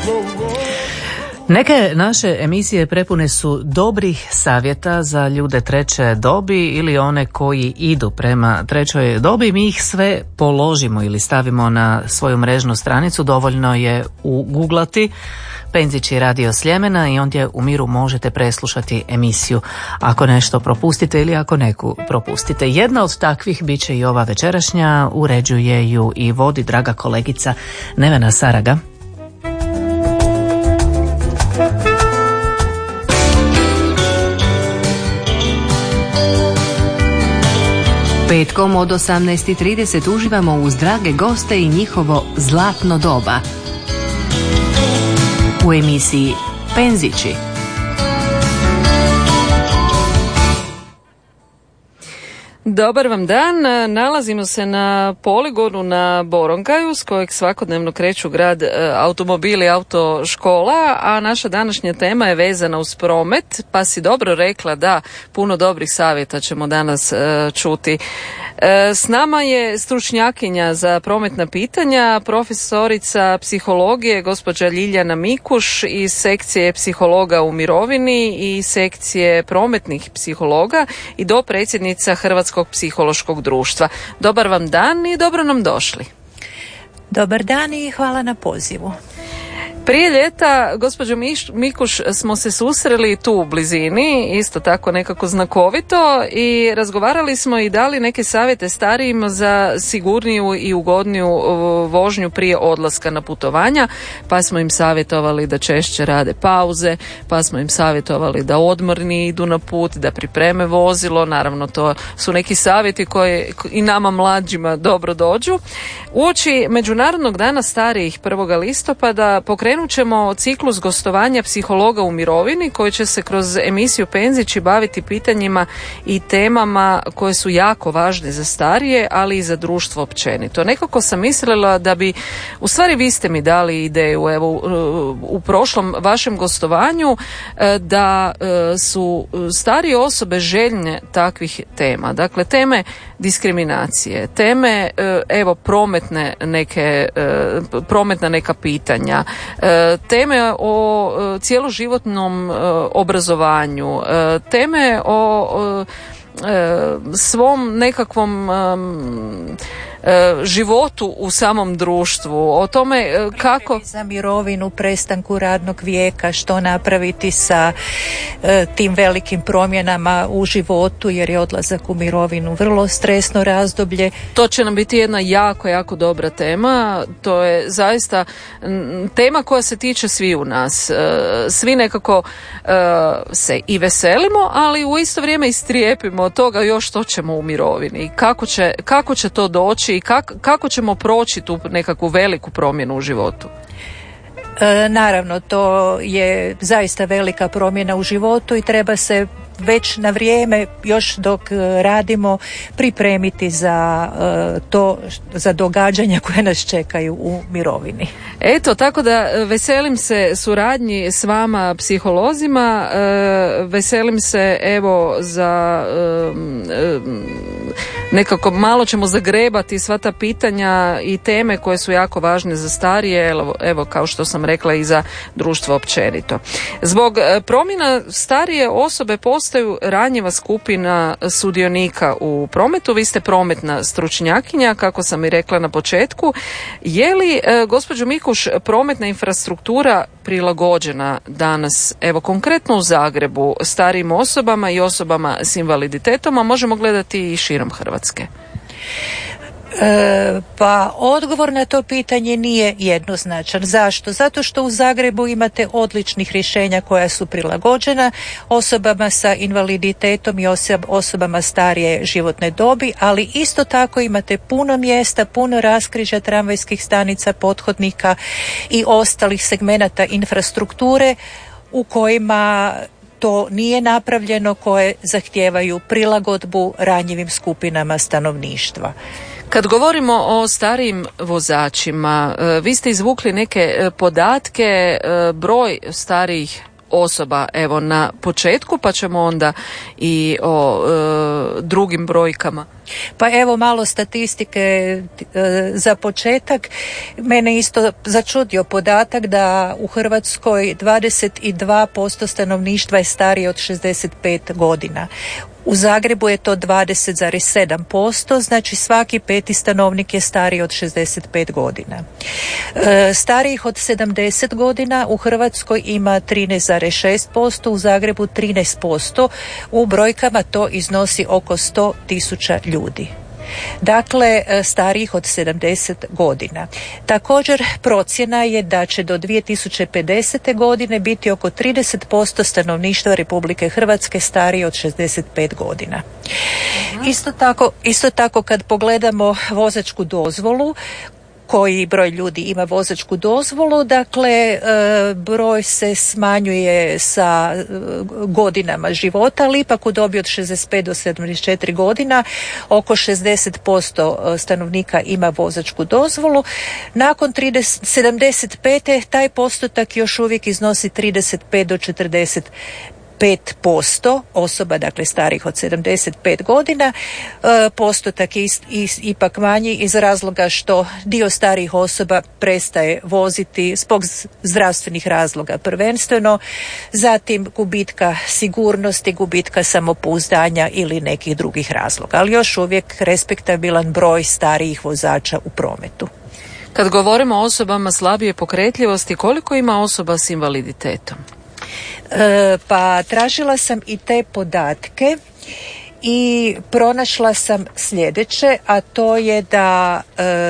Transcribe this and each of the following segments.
Neke naše emisije prepune su dobrih savjeta za ljude treće dobi ili one koji idu prema trećoj dobi. Mi ih sve položimo ili stavimo na svoju mrežnu stranicu. Dovoljno je uguglati Penzići radio Sljemena i ondje u miru možete preslušati emisiju ako nešto propustite ili ako neku propustite. Jedna od takvih bit će i ova večerašnja, uređuje ju i vodi draga kolegica Nevena Saraga. Petkom od 18:30 uživamo uz drage goste i njihovo zlatno doba. U emisiji Penzići. Dobar vam dan, nalazimo se na poligonu na Boronkaju s kojeg svakodnevno kreću grad automobili i autoškola, a naša današnja tema je vezana uz promet, pa si dobro rekla da puno dobrih savjeta ćemo danas čuti. S nama je stručnjakinja za prometna pitanja, profesorica psihologije gospođa Ljiljana Mikuš iz sekcije psihologa u mirovini i sekcije prometnih psihologa i dopredsjednica Hrvatskog psihološkog društva. Dobar vam dan i dobro nam došli. Dobar dan i hvala na pozivu. Prije ljeta, gospođo Mikuš, smo se susreli tu u blizini, isto tako nekako znakovito, i razgovarali smo i dali neke savjete starijima za sigurniju i ugodniju vožnju prije odlaska na putovanja, pa smo im savjetovali da češće rade pauze, pa smo im savjetovali da odmorni idu na put, da pripreme vozilo. Naravno, to su neki savjeti koji i nama mlađima dobro dođu. Uoči Međunarodnog dana starijih 1. listopada pokrenut ćemo ciklus gostovanja psihologa u mirovini koji će se kroz emisiju Penzići baviti pitanjima i temama koje su jako važne za starije, ali i za društvo općenito. Nekako sam mislila da bi, u stvari vi ste mi dali ideju, evo u prošlom vašem gostovanju, da su starije osobe željne takvih tema. Dakle, teme diskriminacije, teme prometna neka pitanja, teme o cjeloživotnom obrazovanju, teme o svom nekakvom životu u samom društvu, o tome kako za mirovinu, prestanku radnog vijeka, što napraviti sa tim velikim promjenama u životu, jer je odlazak u mirovinu vrlo stresno razdoblje. To će nam biti jedna jako, jako dobra tema. To je zaista tema koja se tiče svi u nas. Svi nekako se i veselimo, ali u isto vrijeme i strijepimo od toga još što ćemo u mirovini. Kako će to doći i kako ćemo proći tu nekakvu veliku promjenu u životu? Naravno, to je zaista velika promjena u životu i treba se već na vrijeme, još dok radimo, pripremiti za za događanja koje nas čekaju u mirovini. Eto, tako da veselim se suradnji s vama psiholozima, veselim se evo za nekako malo ćemo zagrebati sva ta pitanja i teme koje su jako važne za starije, evo kao što sam rekla i za društvo općenito. Zbog promjena starije osobe postaju ranjiva skupina sudionika u prometu. Vi ste prometna stručnjakinja, kako sam i rekla na početku. Je li, gospođo Mikuš, prometna infrastruktura prilagođena danas, evo konkretno u Zagrebu, starijim osobama i osobama s invaliditetom, a možemo gledati i širom Hrvatske? Pa odgovor na to pitanje nije jednoznačan. Zašto? Zato što u Zagrebu imate odličnih rješenja koja su prilagođena osobama sa invaliditetom i osobama starije životne dobi, ali isto tako imate puno mjesta, puno raskrižja tramvajskih stanica, pothodnika i ostalih segmenata infrastrukture u kojima to nije napravljeno, koje zahtijevaju prilagodbu ranjivim skupinama stanovništva. Kad govorimo o starijim vozačima, vi ste izvukli neke podatke, broj starijih osoba, evo na početku, pa ćemo onda i o drugim brojkama. Pa evo malo statistike za početak. Mene isto začudio podatak da u Hrvatskoj 22% stanovništva je starije od 65 godina. U Zagrebu je to 20,7%, znači svaki 5. stanovnik je stariji od 65 godina. Starijih od 70 godina u Hrvatskoj ima 13,6%, u Zagrebu 13%, u brojkama to iznosi oko 100.000 ljudi. Dakle, starijih od 70 godina. Također, procjena je da će do 2050. godine biti oko 30% stanovništva Republike Hrvatske starije od 65 godina. Isto tako kad pogledamo vozačku dozvolu, koji broj ljudi ima vozačku dozvolu, dakle broj se smanjuje sa godinama života, ali ipak u dobi od 65 do 74 godina oko 60% stanovnika ima vozačku dozvolu. Nakon 75. taj postotak još uvijek iznosi 35 do 45% osoba, dakle starih od 75 godina. Postotak je ipak manji iz razloga što dio starijih osoba prestaje voziti zbog zdravstvenih razloga prvenstveno, zatim gubitka sigurnosti, gubitka samopouzdanja ili nekih drugih razloga, ali još uvijek respektabilan broj starijih vozača u prometu. Kad govorimo o osobama slabije pokretljivosti, koliko ima osoba s invaliditetom? Pa tražila sam i te podatke i pronašla sam sljedeće, a to je da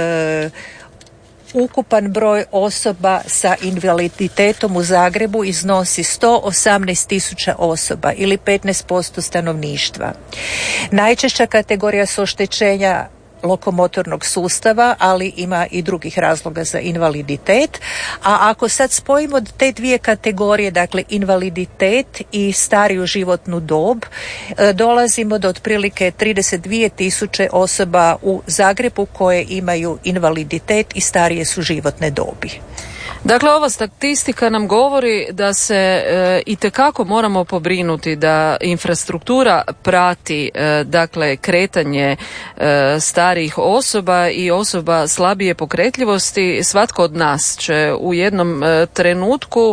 ukupan broj osoba sa invaliditetom u Zagrebu iznosi 118.000 osoba ili 15% stanovništva. Najčešća kategorija su oštećenja lokomotornog sustava, ali ima i drugih razloga za invaliditet. A ako sad spojimo te dvije kategorije, dakle invaliditet i stariju životnu dob, dolazimo do otprilike 32.000 osoba u Zagrebu koje imaju invaliditet i starije su životne dobi. Dakle, ova statistika nam govori da se itekako moramo pobrinuti da infrastruktura prati dakle kretanje starijih osoba i osoba slabije pokretljivosti. Svatko od nas će u jednom trenutku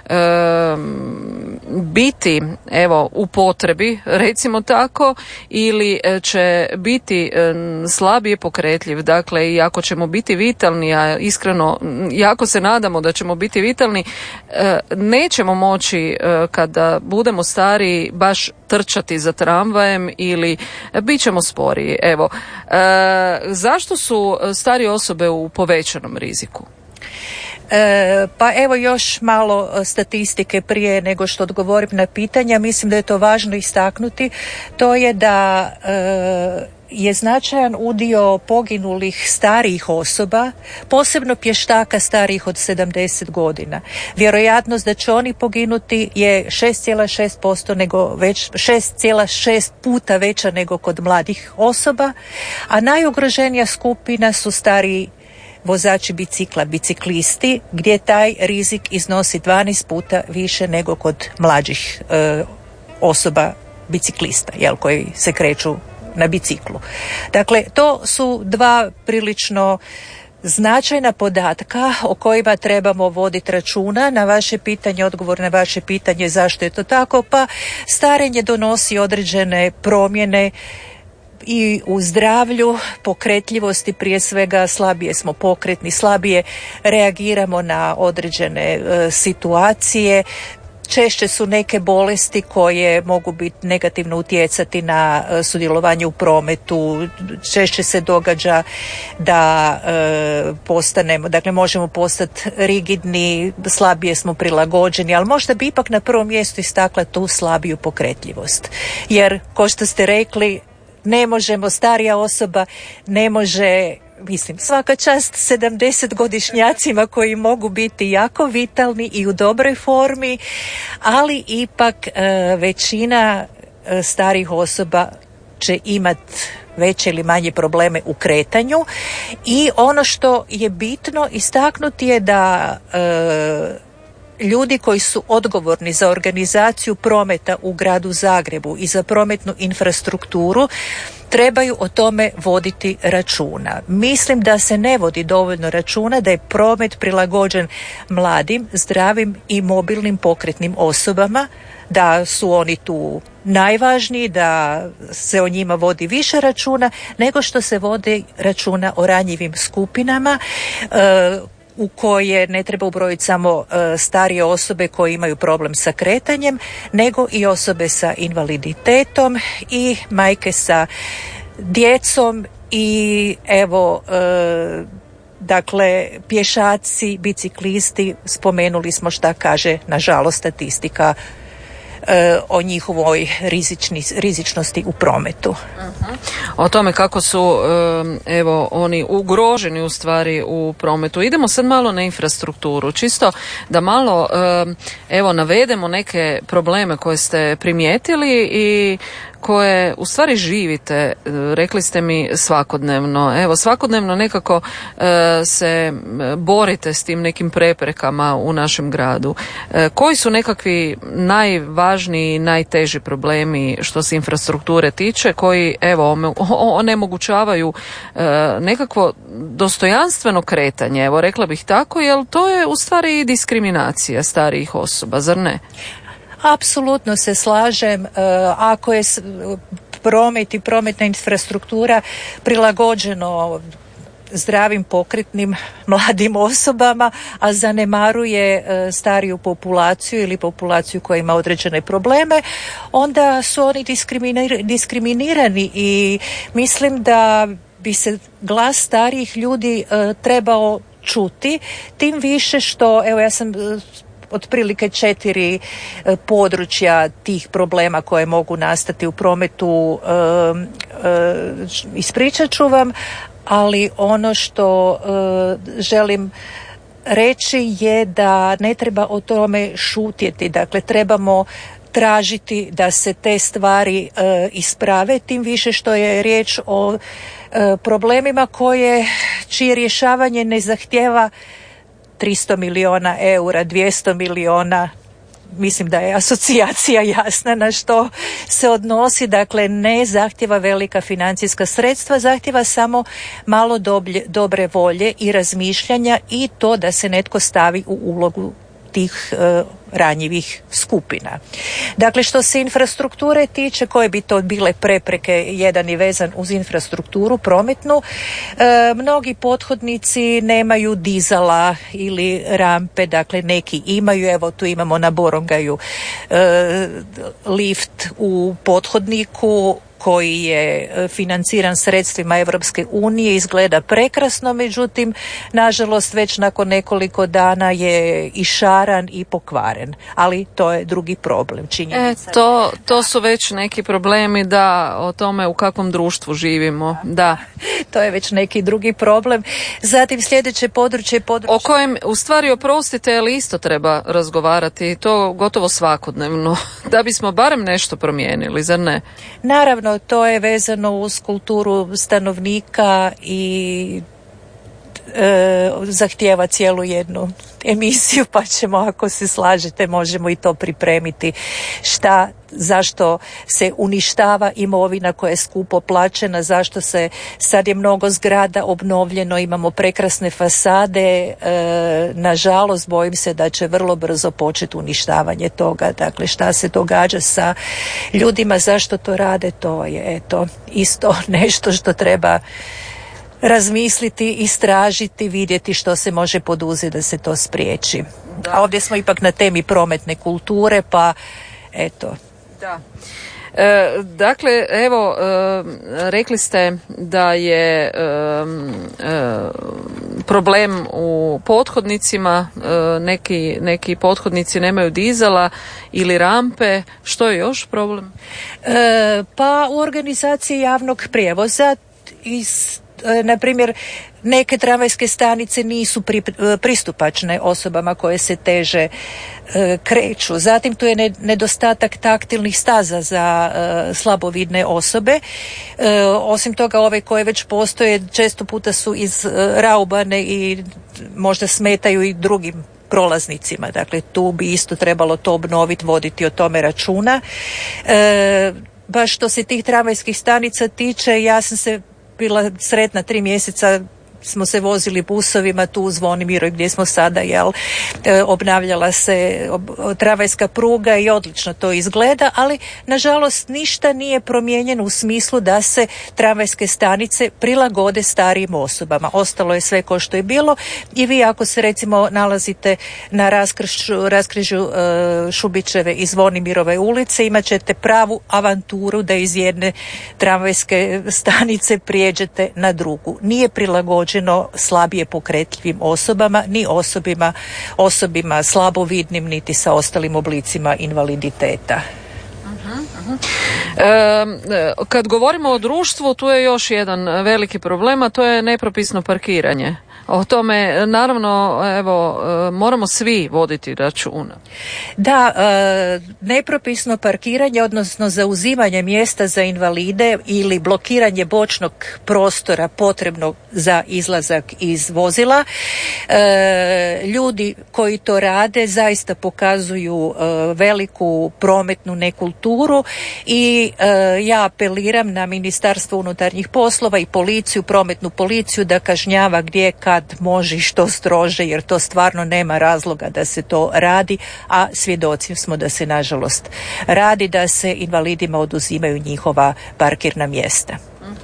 biti u potrebi, recimo tako, ili će biti slabije pokretljiv. Dakle, i ako ćemo biti vitalni, a iskreno jako se nadamo da ćemo biti vitalni, nećemo moći kada budemo stariji baš trčati za tramvajem ili bit ćemo sporiji. Zašto su starije osobe u povećanom riziku? Pa evo još malo statistike prije nego što odgovorim na pitanja. Mislim da je to važno istaknuti. To je da je značajan udio poginulih starijih osoba, posebno pještaka starijih od 70 godina. Vjerojatnost da će oni poginuti je 6,6% nego 6,6 puta veća nego kod mladih osoba, a najugroženija skupina su stariji vozači bicikla, biciklisti, gdje taj rizik iznosi 12 puta više nego kod mlađih osoba biciklista, koji se kreću na biciklu. Dakle, to su dva prilično značajna podatka o kojima trebamo voditi računa. Na vaše pitanje, odgovor na vaše pitanje zašto je to tako, pa starenje donosi određene promjene i u zdravlju, pokretljivosti, prije svega slabije smo pokretni, slabije reagiramo na određene situacije. Češće su neke bolesti koje mogu biti negativno utjecati na sudjelovanje u prometu. Češće se događa da postanemo, dakle možemo postati rigidni, slabije smo prilagođeni, ali možda bi ipak na prvom mjestu istakla tu slabiju pokretljivost. Jer, kao što ste rekli, ne možemo, starija osoba ne može, svaka čast 70-godišnjacima koji mogu biti jako vitalni i u dobroj formi, ali ipak većina starih osoba će imati veće ili manje probleme u kretanju. I ono što je bitno istaknuti je da ljudi koji su odgovorni za organizaciju prometa u gradu Zagrebu i za prometnu infrastrukturu trebaju o tome voditi računa. Mislim da se ne vodi dovoljno računa da je promet prilagođen mladim, zdravim i mobilnim pokretnim osobama, da su oni tu najvažniji, da se o njima vodi više računa nego što se vodi računa o ranjivim skupinama u koje ne treba ubrojiti samo starije osobe koje imaju problem sa kretanjem, nego i osobe sa invaliditetom i majke sa djecom i evo dakle pješaci, biciklisti, spomenuli smo šta kaže nažalost statistika o njihovoj rizičnosti u prometu. O tome kako su evo oni ugroženi u stvari u prometu. Idemo sad malo na infrastrukturu, čisto da malo evo navedemo neke probleme koje ste primijetili i koje u stvari živite, rekli ste mi svakodnevno. Evo, svakodnevno nekako se borite s tim nekim preprekama u našem gradu. Koji su nekakvi najvažniji, najteži problemi što se infrastrukture tiče, koji evo onemogućavaju nekakvo dostojanstveno kretanje, evo rekla bih tako, jer to je u stvari i diskriminacija starijih osoba, zar ne? Apsolutno se slažem. Ako je promet i prometna infrastruktura prilagođeno zdravim, pokretnim, mladim osobama, a zanemaruje stariju populaciju ili populaciju koja ima određene probleme, onda su oni diskriminirani i mislim da bi se glas starijih ljudi trebao čuti, tim više što, evo ja sam otprilike 4 područja tih problema koje mogu nastati u prometu ispričat ću vam, ali ono što želim reći je da ne treba o tome šutjeti, dakle trebamo tražiti da se te stvari isprave, tim više što je riječ o problemima čije rješavanje ne zahtijeva 300 milijuna eura, 200 milijuna, mislim da je asocijacija jasna na što se odnosi, dakle ne zahtjeva velika financijska sredstva, zahtjeva samo malo dobre volje i razmišljanja i to da se netko stavi u ulogu tih ranjivih skupina. Dakle, što se infrastrukture tiče, koje bi to bile prepreke, jedan je vezan uz infrastrukturu prometnu, mnogi pothodnici nemaju dizala ili rampe, dakle neki imaju, evo tu imamo na Borongaju lift u pothodniku koji je financiran sredstvima Europske unije, izgleda prekrasno, međutim, nažalost, već nakon nekoliko dana je išaran i pokvaren, ali to je drugi problem, činjenica. To su već neki problemi, da, o tome u kakvom društvu živimo, da. To je već neki drugi problem. Zatim sljedeće područje... O kojem, u stvari, oprostite, ali isto treba razgovarati, to gotovo svakodnevno, da bismo barem nešto promijenili, zar ne? Naravno, to je vezano uz kulturu stanovnika i zahtijeva cijelu jednu emisiju, pa ćemo, ako se slažete, možemo i to pripremiti. Zašto se uništava imovina koja je skupo plaćena, zašto se, sad je mnogo zgrada obnovljeno, imamo prekrasne fasade, nažalost bojim se da će vrlo brzo početi uništavanje toga. Dakle, šta se događa sa ljudima, zašto to rade, to je isto nešto što treba razmisliti, istražiti, vidjeti što se može poduzeti da se to spriječi. Da. A ovdje smo ipak na temi prometne kulture, pa eto. Da. Dakle, evo, rekli ste da je problem u pothodnicima, neki pothodnici nemaju dizala ili rampe. Što je još problem? Pa u organizaciji javnog prijevoza na primjer, neke tramvajske stanice nisu pristupačne osobama koje se teže kreću. Zatim tu je nedostatak taktilnih staza za slabovidne osobe. Osim toga, ove koje već postoje često puta su izraubane i možda smetaju i drugim prolaznicima. Dakle, tu bi isto trebalo to obnoviti, voditi o tome računa. Baš što se tih tramvajskih stanica tiče, ja sam se bila sretna 3 mjeseca, smo se vozili busovima tu u Zvonimiroj gdje smo sada, obnavljala se tramvajska pruga i odlično to izgleda, ali nažalost ništa nije promijenjeno u smislu da se tramvajske stanice prilagode starijim osobama. Ostalo je sve kao što je bilo i vi ako se recimo nalazite na raskrižju Šubićeve i Zvonimirove ulice, imat ćete pravu avanturu da iz jedne tramvajske stanice prijeđete na drugu. Nije prilagođeno slabije pokretljivim osobama, ni osobima slabovidnim, niti sa ostalim oblicima invaliditeta. Kad govorimo o društvu, tu je još jedan veliki problem, a to je nepropisno parkiranje. O tome, naravno, moramo svi voditi računa. Da, nepropisno parkiranje, odnosno zauzimanje mjesta za invalide ili blokiranje bočnog prostora potrebnog za izlazak iz vozila. Ljudi koji to rade zaista pokazuju veliku prometnu nekulturu i ja apeliram na Ministarstvo unutarnjih poslova i policiju, prometnu policiju da kažnjava gdje kad može i što strože, jer to stvarno nema razloga da se to radi, a svjedoci smo da se nažalost radi, da se invalidima oduzimaju njihova parkirna mjesta.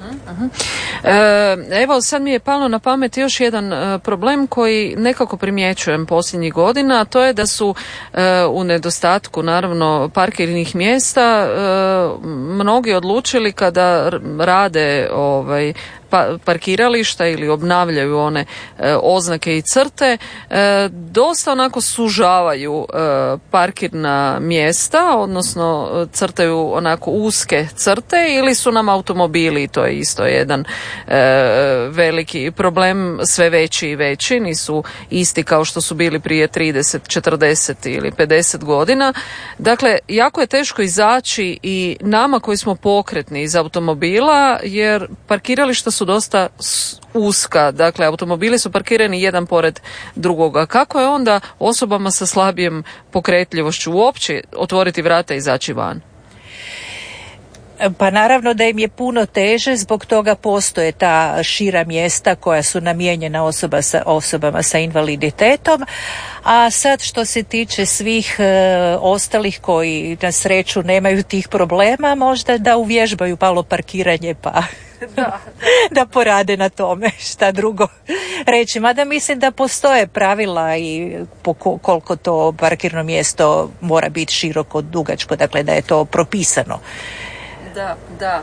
Evo sad mi je palo na pamet još jedan problem koji nekako primjećujem posljednjih godina, a to je da su u nedostatku naravno parkirnih mjesta mnogi odlučili kada rade parkirališta ili obnavljaju one oznake i crte, dosta onako sužavaju parkirna mjesta, odnosno crtaju onako uske crte, ili su nam automobili, to je isto jedan veliki problem, sve veći i veći, nisu isti kao što su bili prije 30, 40 ili 50 godina. Dakle, jako je teško izaći i nama koji smo pokretni iz automobila, jer parkirališta su dosta uska, dakle automobili su parkirani jedan pored drugoga. Kako je onda osobama sa slabijom pokretljivošću uopće otvoriti vrata i izaći van? Pa naravno da im je puno teže, zbog toga postoje ta šira mjesta koja su namijenjena osobama sa invaliditetom. A sad što se tiče svih ostalih koji na sreću nemaju tih problema, možda da uvježbaju malo parkiranje pa da porade na tome, šta drugo reći. Mada mislim da postoje pravila i koliko to parkirno mjesto mora biti široko, dugačko, dakle da je to propisano. Da.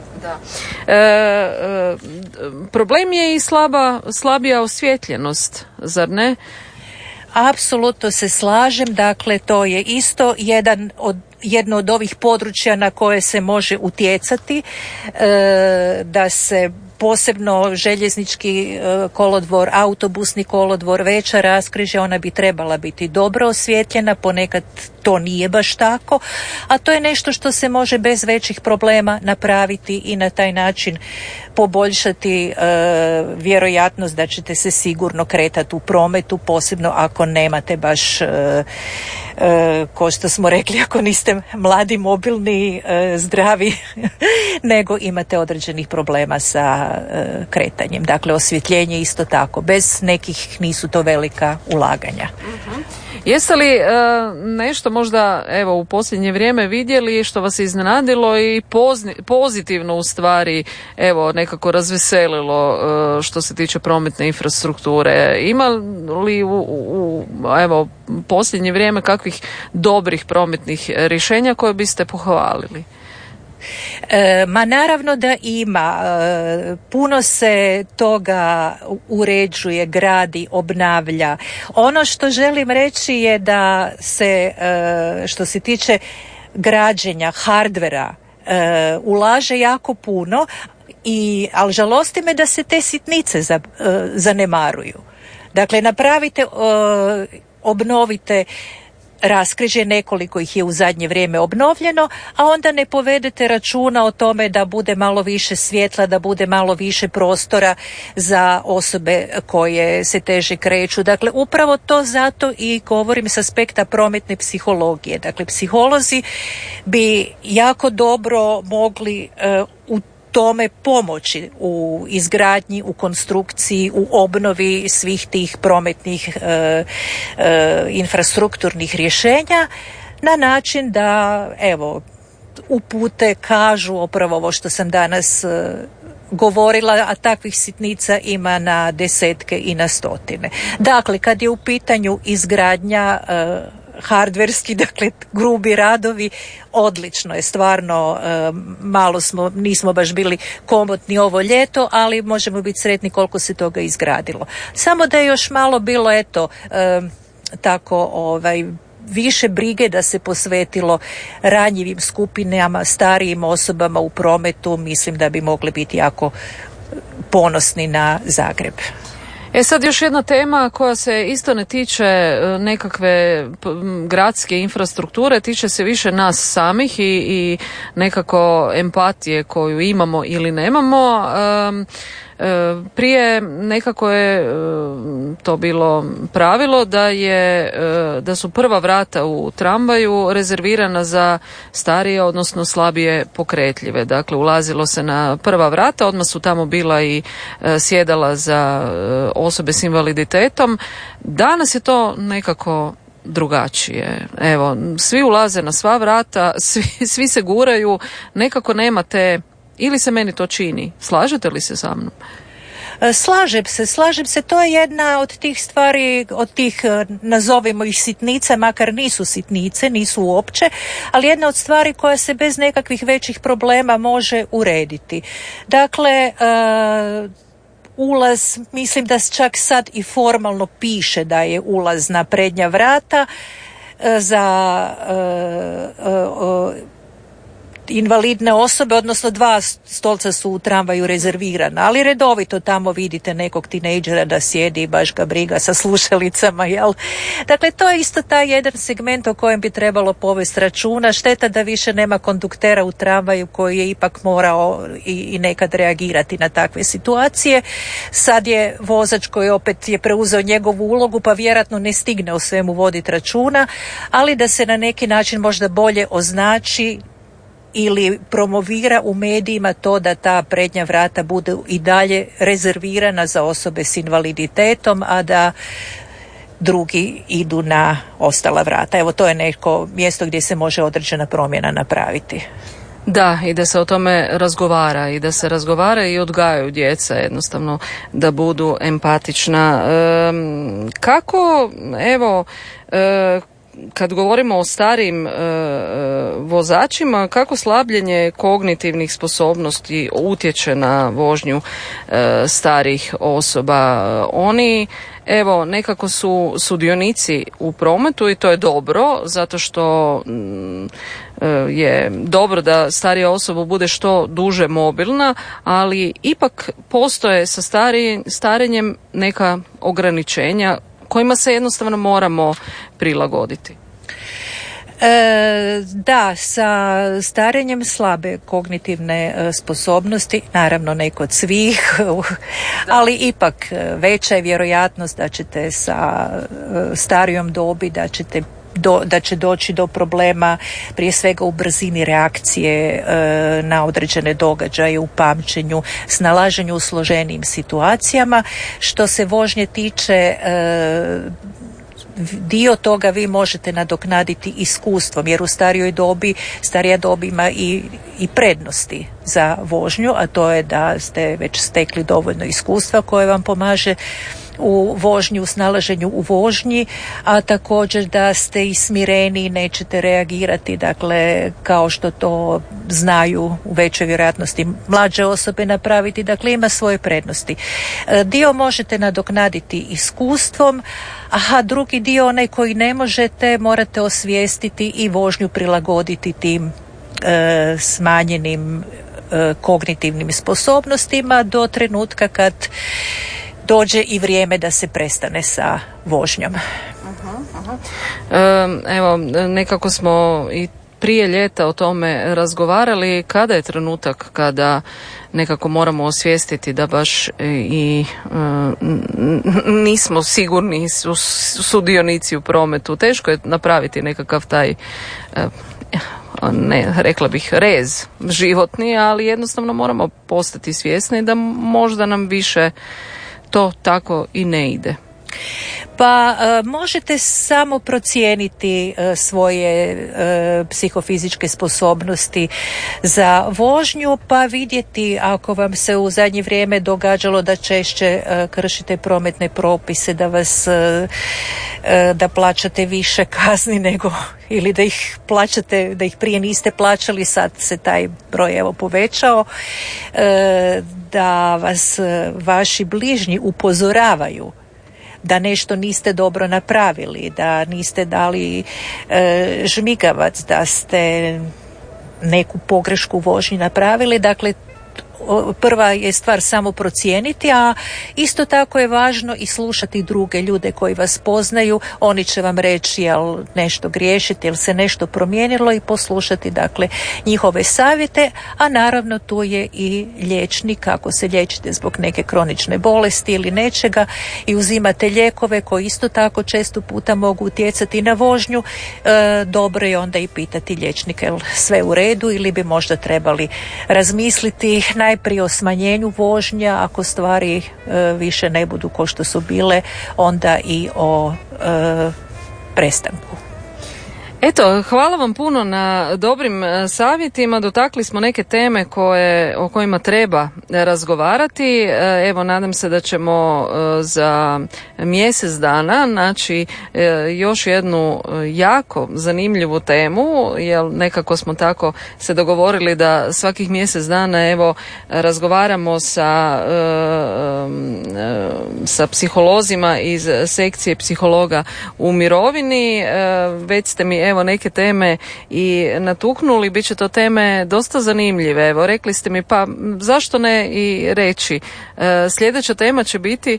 Problem je i slabija osvjetljenost, zar ne? Apsolutno se slažem, dakle to je isto jedno od ovih područja na koje se može utjecati, da se posebno željeznički kolodvor, autobusni kolodvor, veća raskrižja, ona bi trebala biti dobro osvjetljena, ponekad to nije baš tako, a to je nešto što se može bez većih problema napraviti i na taj način poboljšati vjerojatnost da ćete se sigurno kretati u prometu, posebno ako nemate baš ko što smo rekli, ako niste mladi, mobilni, zdravi, nego imate određenih problema sa kretanjem. Dakle, osvjetljenje isto tako. Bez nekih nisu to velika ulaganja. Jeste li nešto možda u posljednje vrijeme vidjeli što vas je iznenadilo i pozitivno u stvari nekako razveselilo što se tiče prometne infrastrukture? Ima li u posljednje vrijeme kakvih dobrih prometnih rješenja koje biste pohvalili? Ma naravno da ima. Puno se toga uređuje, gradi, obnavlja. Ono što želim reći je da se, što se tiče građenja, hardvera, ulaže jako puno, ali žalosti me da se te sitnice zanemaruju. Dakle, napravite, obnovite raskrižje, nekoliko ih je u zadnje vrijeme obnovljeno, a onda ne povedete računa o tome da bude malo više svjetla, da bude malo više prostora za osobe koje se teže kreću. Dakle, upravo to zato i govorim s aspekta prometne psihologije. Dakle, psiholozi bi jako dobro mogli u tome pomoći u izgradnji, u konstrukciji, u obnovi svih tih prometnih infrastrukturnih rješenja na način da, evo, upute, kažu upravo ovo što sam danas govorila, a takvih sitnica ima na desetke i na stotine. Dakle, kad je u pitanju izgradnja hardverski, dakle grubi radovi, odlično je, stvarno nismo baš bili komotni ovo ljeto, ali možemo biti sretni koliko se toga izgradilo. Samo da je još malo bilo, više brige da se posvetilo ranjivim skupinama, starijim osobama u prometu, mislim da bi mogli biti jako ponosni na Zagreb. Sad još jedna tema koja se isto ne tiče nekakve gradske infrastrukture, tiče se više nas samih i nekako empatije koju imamo ili nemamo. Prije nekako je to bilo pravilo da su prva vrata u tramvaju rezervirana za starije, odnosno slabije pokretljive. Dakle, ulazilo se na prva vrata, odmah su tamo bila i sjedala za osobe s invaliditetom. Danas je to nekako drugačije. Evo, svi ulaze na sva vrata, svi se guraju, nekako nema te, ili se meni to čini. Slažete li se sa mnom? Slažem se, to je jedna od tih stvari, od tih, nazovimo ih sitnice, makar nisu sitnice, nisu uopće, ali jedna od stvari koja se bez nekakvih većih problema može urediti. Dakle, ulaz, mislim da čak sad i formalno piše da je ulaz na prednja vrata za invalidne osobe, odnosno 2 stolca su u tramvaju rezervirana, ali redovito tamo vidite nekog tinejdžera da sjedi i baš ga briga sa slušalicama, jel? Dakle, to je isto taj jedan segment o kojem bi trebalo povesti računa. Šteta da više nema konduktera u tramvaju koji je ipak morao i nekad reagirati na takve situacije. Sad je vozač koji opet je preuzeo njegovu ulogu, pa vjerojatno ne stigne o svemu voditi računa, ali da se na neki način možda bolje označi ili promovira u medijima to da ta prednja vrata budu i dalje rezervirana za osobe s invaliditetom, a da drugi idu na ostala vrata. Evo, to je neko mjesto gdje se može određena promjena napraviti. Da, i da se o tome razgovara i odgajaju djeca jednostavno da budu empatična. Kako, evo, kad govorimo o starijim vozačima, kako slabljenje kognitivnih sposobnosti utječe na vožnju starijih osoba? Oni, evo, nekako su sudionici u prometu i to je dobro, zato što je dobro da starija osoba bude što duže mobilna, ali ipak postoje sa starenjem neka ograničenja kojima se jednostavno moramo prilagoditi. Da, sa starenjem slabe kognitivne sposobnosti, naravno ne kod svih, ali ipak veća je vjerojatnost da ćete sa starijom dobi, da će doći do problema prije svega u brzini reakcije na određene događaje, u pamćenju, snalaženju u složenijim situacijama. Što se vožnje tiče, dio toga vi možete nadoknaditi iskustvom, jer u starija dob ima i prednosti za vožnju, a to je da ste već stekli dovoljno iskustva koje vam pomaže u vožnji, u snalaženju u vožnji, a također da ste i smireni, nećete reagirati, dakle, kao što to znaju u većoj vjerojatnosti mlađe osobe napraviti, dakle ima svoje prednosti. Dio možete nadoknaditi iskustvom, a drugi dio, onaj koji ne možete, morate osvijestiti i vožnju prilagoditi tim smanjenim kognitivnim sposobnostima do trenutka kad dođe i vrijeme da se prestane sa vožnjom. Evo, nekako smo i prije ljeta o tome razgovarali, kada je trenutak kada nekako moramo osvijestiti da baš i nismo sigurni sudionici u prometu. Teško je napraviti nekakav taj rekla bih rez životni, ali jednostavno moramo postati svjesni da možda nam više to tako i ne ide. Pa možete samo procijeniti svoje psihofizičke sposobnosti za vožnju, pa vidjeti ako vam se u zadnje vrijeme događalo da češće kršite prometne propise, da vas da plaćate više kazni nego, ili da ih plaćate, da ih prije niste plaćali, sad se taj broj evo povećao, da vas vaši bližnji upozoravaju da nešto niste dobro napravili, da niste dali žmigavac, da ste neku pogrešku u vožnji napravili. Dakle, prva je stvar samo procijeniti, a isto tako je važno i slušati druge ljude koji vas poznaju. Oni će vam reći jel nešto griješite, jel se nešto promijenilo, i poslušati dakle njihove savjete, a naravno tu je i liječnik ako se liječite zbog neke kronične bolesti ili nečega i uzimate lijekove koji isto tako često puta mogu utjecati na vožnju. Dobro je onda i pitati liječnika jel sve u redu ili bi možda trebali razmisliti najprije o smanjenju vožnja, ako stvari više ne budu ko što su bile, onda i o prestanku. Eto, hvala vam puno na dobrim savjetima. Dotakli smo neke teme o kojima treba razgovarati. Evo, nadam se da ćemo za mjesec dana naći još jednu jako zanimljivu temu, jer nekako smo tako se dogovorili da svakih mjesec dana evo razgovaramo sa psiholozima iz sekcije psihologa u mirovini. Već ste mi evo neke teme i natuknuli, bit će to teme dosta zanimljive. Evo, rekli ste mi, pa zašto ne i reći. Sljedeća tema će biti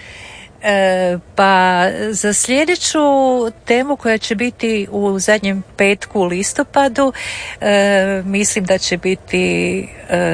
pa za sljedeću temu koja će biti u zadnjem petku u listopadu, mislim da će biti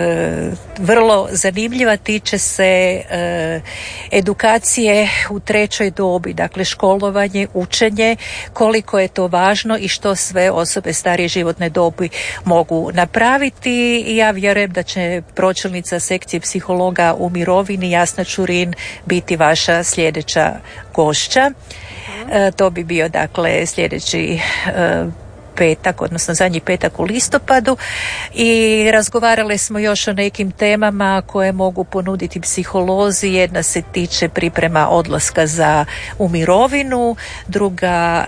vrlo zanimljiva, tiče se edukacije u trećoj dobi, dakle školovanje, učenje, koliko je to važno i što sve osobe starije životne dobi mogu napraviti. I ja vjerujem da će pročelnica sekcije psihologa u mirovini Jasna Čurin biti vaša sljedeća gošća. To bi bio dakle sljedeći petak, odnosno zadnji petak u listopadu, i razgovarali smo još o nekim temama koje mogu ponuditi psiholozi. Jedna se tiče priprema odlaska u mirovinu, druga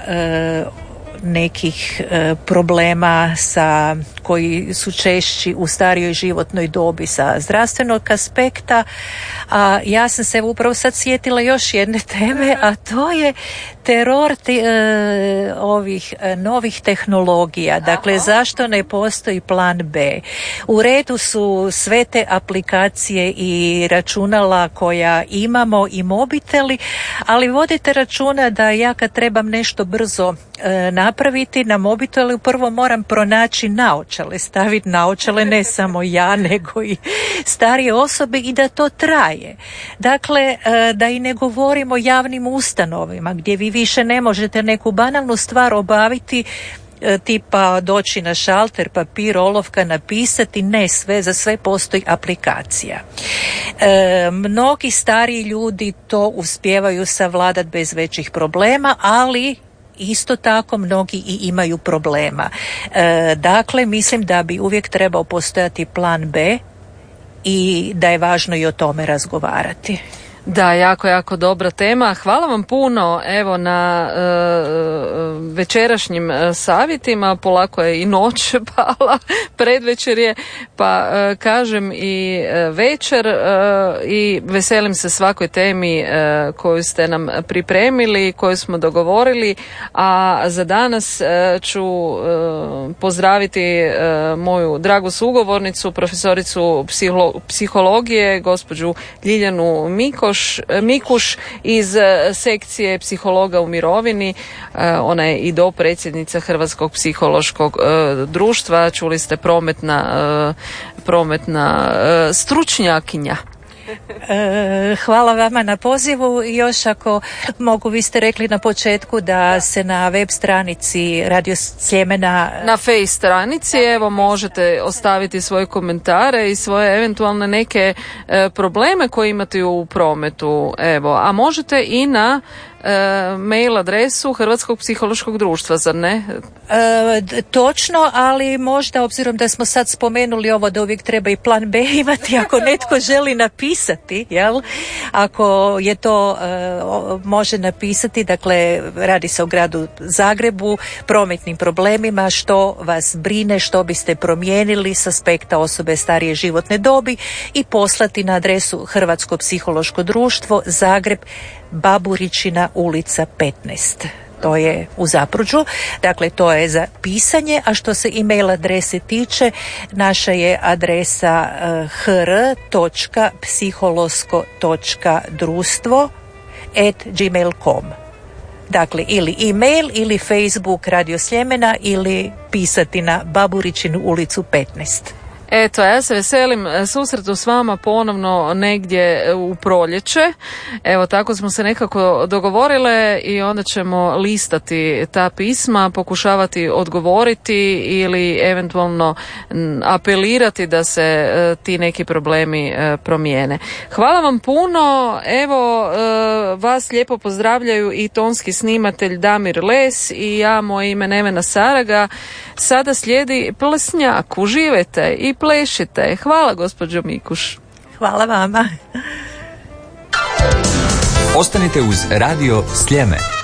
nekih problema koji su češći u starijoj životnoj dobi sa zdravstvenog aspekta. A ja sam se upravo sad sjetila još jedne teme, a to je teror ovih novih tehnologija. Dakle, zašto ne postoji plan B? U redu su sve te aplikacije i računala koja imamo i mobiteli, ali vodite računa da ja kad trebam nešto brzo napraviti na mobitelu, prvo moram pronaći naočale, staviti naočale, ne samo ja, nego i starije osobe, i da to traje. Dakle, da i ne govorimo o javnim ustanovama gdje vi više ne možete neku banalnu stvar obaviti, tipa doći na šalter, papir, olovka, napisati. Ne, za sve postoji aplikacija. Mnogi stariji ljudi to uspijevaju savladati bez većih problema, ali isto tako mnogi i imaju problema. Dakle, mislim da bi uvijek trebao postojati plan B i da je važno i o tome razgovarati. Da, jako dobra tema. Hvala vam puno evo na večerašnjim savjetima. Polako je i noć pala, predvečer je, pa kažem i večer, i veselim se svakoj temi koju ste nam pripremili, koju smo dogovorili, a za danas ću pozdraviti moju dragu sugovornicu, profesoricu psihologije, gospođu Ljiljanu Mikoš, Mikuš iz sekcije psihologa u mirovini. Ona je i dopredsjednica Hrvatskog psihološkog društva. Čuli ste prometna stručnjakinja. Hvala vama na pozivu. Još ako mogu, vi ste rekli na početku da se na web stranici Radio Sljemena, na face stranici, evo, možete ostaviti svoje komentare i svoje eventualne neke probleme koje imate u prometu, evo, a možete i na mail adresu Hrvatskog psihološkog društva, zar ne? Točno, ali možda, obzirom da smo sad spomenuli ovo da uvijek treba i plan B imati, ako netko želi napisati, jel? Ako je to, može napisati, dakle, radi se o gradu Zagrebu, prometnim problemima, što vas brine, što biste promijenili s aspekta osobe starije životne dobi, i poslati na adresu Hrvatsko psihološko društvo, Zagreb, Baburičina ulica 15. To je u Zapruđu. Dakle, to je za pisanje, a što se e-mail adrese tiče, naša je adresa hr.psiholosko.društvo@gmail.com. Dakle, ili e-mail ili Facebook Radio Sljemena ili pisati na Baburičinu ulicu 15. Eto, ja se veselim susretu s vama ponovno negdje u proljeće. Evo, tako smo se nekako dogovorile i onda ćemo listati ta pisma, pokušavati odgovoriti ili eventualno apelirati da se ti neki problemi promijene. Hvala vam puno. Evo, vas lijepo pozdravljaju i tonski snimatelj Damir Les i ja, moje ime Nevena Saraga. Sada slijedi Plesnjak. Uživajte i plešite. Hvala, gospođo Mikuš. Hvala vama. Ostanite uz Radio Sljeme.